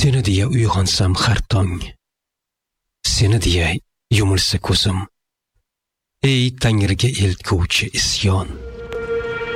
Seni diye uyg'onsam har tong, seni diye yumilsa ko'zim, ey Tangriga eltguvchi isyon.